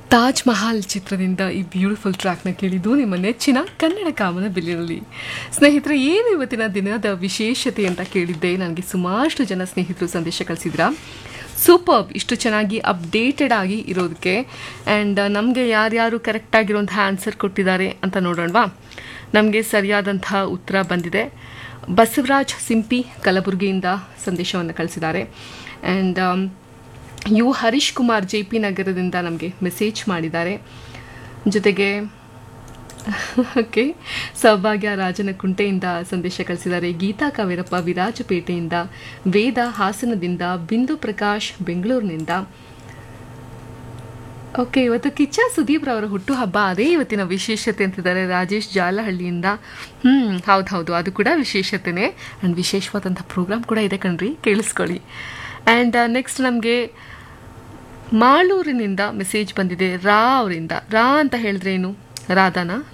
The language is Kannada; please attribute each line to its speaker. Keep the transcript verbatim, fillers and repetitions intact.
Speaker 1: ತಾಜ್ ಮಹಲ್ ಚಿತ್ರದಿಂದ ಈ ಬ್ಯೂಟಿಫುಲ್ ಟ್ರ್ಯಾಕ್ನ ಕೇಳಿದ್ದು ನಿಮ್ಮ ನೆಚ್ಚಿನ ಕನ್ನಡ ಕಾಮನ ಬಿಲ್ಲಿನಲ್ಲಿ. ಸ್ನೇಹಿತರೆ, ಏನು ಇವತ್ತಿನ ದಿನದ ವಿಶೇಷತೆ ಅಂತ ಕೇಳಿದ್ದೆ. ನನಗೆ ಸುಮಾರಷ್ಟು ಜನ ಸ್ನೇಹಿತರು ಸಂದೇಶ ಕಳಿಸಿದ್ರ. ಸೂಪರ್ಬ್, ಇಷ್ಟು ಚೆನ್ನಾಗಿ ಅಪ್ಡೇಟೆಡ್ ಆಗಿ ಇರೋದಕ್ಕೆ. ಆ್ಯಂಡ್ ನಮಗೆ ಯಾರ್ಯಾರು ಕರೆಕ್ಟಾಗಿರೋಂಥ ಆನ್ಸರ್ ಕೊಟ್ಟಿದ್ದಾರೆ ಅಂತ ನೋಡೋಣವಾ. ನಮಗೆ ಸರಿಯಾದಂಥ ಉತ್ತರ ಬಂದಿದೆ. ಬಸವರಾಜ್ ಸಿಂಪಿ ಕಲಬುರಗಿಯಿಂದ ಸಂದೇಶವನ್ನು ಕಳಿಸಿದ್ದಾರೆ. And you Harish Kumar J P ನಗರದಿಂದ ನಮಗೆ ಮೆಸೇಜ್ ಮಾಡಿದ್ದಾರೆ. ಜೊತೆಗೆ ಓಕೆ ಸೌಭಾಗ್ಯ ರಾಜನಕುಂಟೆಯಿಂದ ಸಂದೇಶ ಕಳಿಸಿದ್ದಾರೆ. ಗೀತಾ ಕಾವೇರಪ್ಪ ವಿರಾಜಪೇಟೆಯಿಂದ, ವೇದ ಹಾಸನದಿಂದ, ಬಿಂದು ಪ್ರಕಾಶ್ ಬೆಂಗಳೂರಿನಿಂದ. ಓಕೆ, ಇವತ್ತು ಕಿಚ್ಚ ಸುದೀಪ್ ರವರ ಹುಟ್ಟುಹಬ್ಬ, ಅದೇ ಇವತ್ತಿನ ವಿಶೇಷತೆ ಅಂತಿದ್ದಾರೆ. ರಾಜೇಶ್ ಜಾಲಹಳ್ಳಿಯಿಂದ. ಹ್ಞೂ ಹೌದು ಹೌದು ಅದು ಕೂಡ ವಿಶೇಷತೆನೇ. ಆ್ಯಂಡ್ ವಿಶೇಷವಾದಂಥ ಪ್ರೋಗ್ರಾಮ್ ಕೂಡ ಇದೆ ಕಣ್ರಿ, ಕೇಳಿಸ್ಕೊಳ್ಳಿ. ಆ್ಯಂಡ್ ನೆಕ್ಸ್ಟ್ ನಮಗೆ ಮಾಳೂರಿನಿಂದ ಮೆಸೇಜ್ ಬಂದಿದೆ. ರಾ ಅವರಿಂದ. ರಾ ಅಂತ ಹೇಳಿದ್ರೆ ಏನು, ರಾಧಾನಾ?